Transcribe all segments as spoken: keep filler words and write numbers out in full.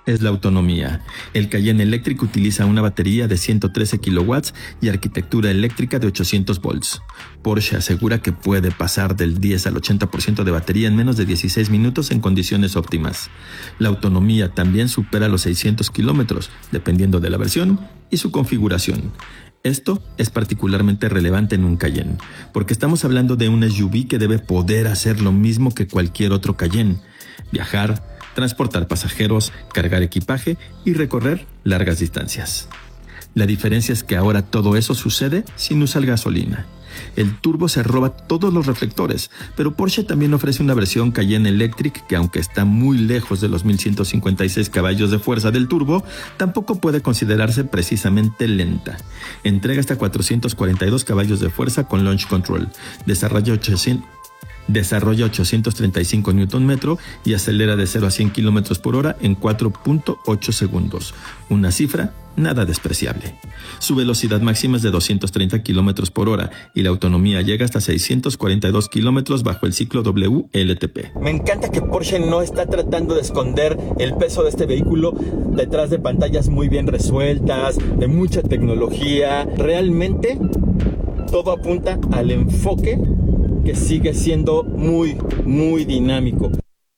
es la autonomía. El Cayenne Electric utiliza una batería de ciento trece kilowatts y arquitectura eléctrica de ochocientos volts. Porsche asegura que puede pasar del diez al ochenta por ciento de batería en menos de dieciséis minutos en condiciones óptimas. La autonomía también supera los seiscientos kilómetros, dependiendo de la versión y su configuración. Esto es particularmente relevante en un Cayenne, porque estamos hablando de un S U V que debe poder hacer lo mismo que cualquier otro Cayenne: viajar, transportar pasajeros, cargar equipaje y recorrer largas distancias. La diferencia es que ahora todo eso sucede sin usar gasolina. El turbo se roba todos los reflectores, pero Porsche también ofrece una versión Cayenne Electric que, aunque está muy lejos de los mil ciento cincuenta y seis caballos de fuerza del turbo, tampoco puede considerarse precisamente lenta. Entrega hasta cuatrocientos cuarenta y dos caballos de fuerza con Launch Control, desarrolla ochocientos Desarrolla ochocientos treinta y cinco newton metro y acelera de cero a cien kilómetros por hora en cuatro punto ocho segundos, una cifra nada despreciable. Su velocidad máxima es de doscientos treinta kilómetros por hora y la autonomía llega hasta seiscientos cuarenta y dos kilómetros bajo el ciclo W L T P. Me encanta que Porsche no está tratando de esconder el peso de este vehículo detrás de pantallas muy bien resueltas, de mucha tecnología. Realmente todo apunta al enfoque que sigue siendo muy, muy dinámico.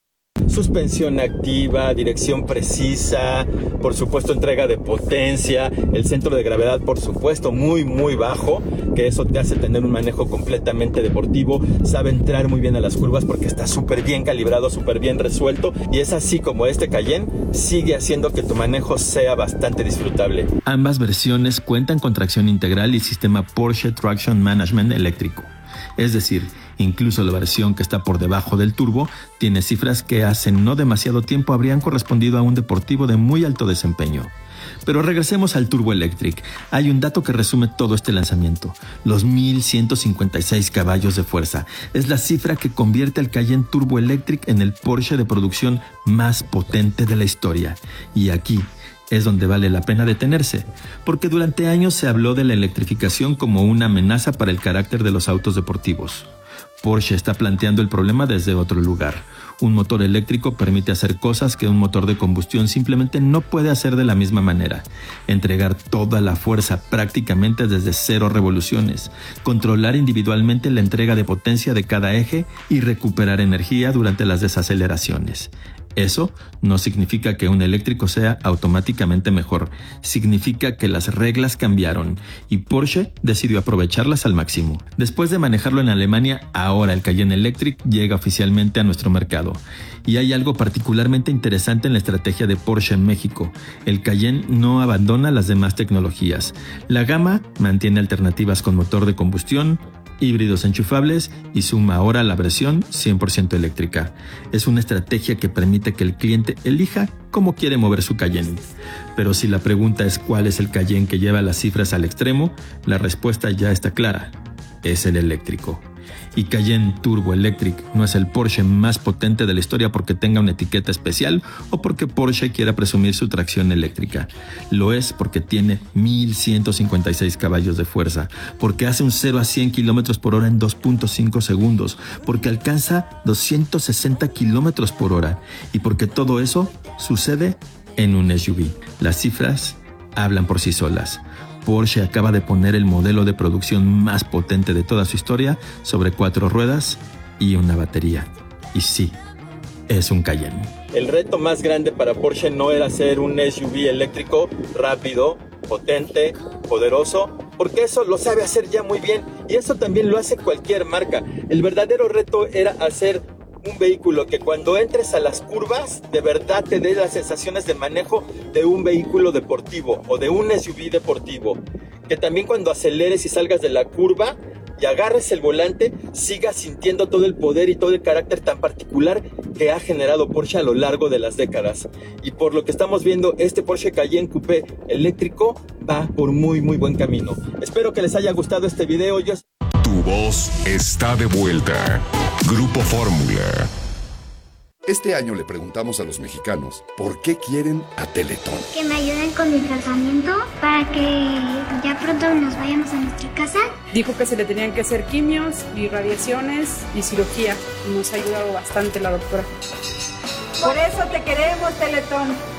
Suspensión activa, dirección precisa, por supuesto entrega de potencia, el centro de gravedad por supuesto muy muy bajo, que eso te hace tener un manejo completamente deportivo. Sabe entrar muy bien a las curvas porque está súper bien calibrado, súper bien resuelto, y es así como este Cayenne sigue haciendo que tu manejo sea bastante disfrutable. Ambas versiones cuentan con tracción integral y sistema Porsche Traction Management eléctrico. Es decir, incluso la versión que está por debajo del turbo tiene cifras que hace no demasiado tiempo habrían correspondido a un deportivo de muy alto desempeño. Pero regresemos al Turbo Electric. Hay un dato que resume todo este lanzamiento: los mil ciento cincuenta y seis caballos de fuerza. Es la cifra que convierte al Cayenne Turbo Electric en el Porsche de producción más potente de la historia. Y aquí es donde vale la pena detenerse, porque durante años se habló de la electrificación como una amenaza para el carácter de los autos deportivos. Porsche está planteando el problema desde otro lugar. Un motor eléctrico permite hacer cosas que un motor de combustión simplemente no puede hacer de la misma manera. Entregar toda la fuerza prácticamente desde cero revoluciones, controlar individualmente la entrega de potencia de cada eje y recuperar energía durante las desaceleraciones. Eso no significa que un eléctrico sea automáticamente mejor, significa que las reglas cambiaron y Porsche decidió aprovecharlas al máximo. Después de manejarlo en Alemania, ahora el Cayenne Electric llega oficialmente a nuestro mercado. Y hay algo particularmente interesante en la estrategia de Porsche en México. El Cayenne no abandona las demás tecnologías. La gama mantiene alternativas con motor de combustión, híbridos enchufables y suma ahora la versión cien por ciento eléctrica. Es una estrategia que permite que el cliente elija cómo quiere mover su Cayenne. Pero si la pregunta es cuál es el Cayenne que lleva las cifras al extremo, la respuesta ya está clara: es el eléctrico. Y Cayenne Turbo Electric no es el Porsche más potente de la historia porque tenga una etiqueta especial o porque Porsche quiera presumir su tracción eléctrica. Lo es porque tiene mil ciento cincuenta y seis caballos de fuerza, porque hace un cero a cien kilómetros por hora en dos punto cinco segundos, porque alcanza doscientos sesenta kilómetros por hora y porque todo eso sucede en un S U V. Las cifras hablan por sí solas. Porsche acaba de poner el modelo de producción más potente de toda su historia sobre cuatro ruedas y una batería. Y sí, es un Cayenne. El reto más grande para Porsche no era ser un S U V eléctrico rápido, potente, poderoso, porque eso lo sabe hacer ya muy bien y eso también lo hace cualquier marca. El verdadero reto era hacer un vehículo que cuando entres a las curvas de verdad te dé las sensaciones de manejo de un vehículo deportivo o de un S U V deportivo, que también cuando aceleres y salgas de la curva y agarres el volante sigas sintiendo todo el poder y todo el carácter tan particular que ha generado Porsche a lo largo de las décadas. Y por lo que estamos viendo, este Porsche Cayenne Coupé eléctrico va por muy muy buen camino. Espero que les haya gustado este video. Yo... Tu voz está de vuelta. Grupo Fórmula. Este año le preguntamos a los mexicanos por qué quieren a Teletón. Que me ayuden con mi tratamiento para que ya pronto nos vayamos a nuestra casa. Dijo que se le tenían que hacer quimios y radiaciones y cirugía. Nos ha ayudado bastante la doctora. Por eso te queremos, Teletón.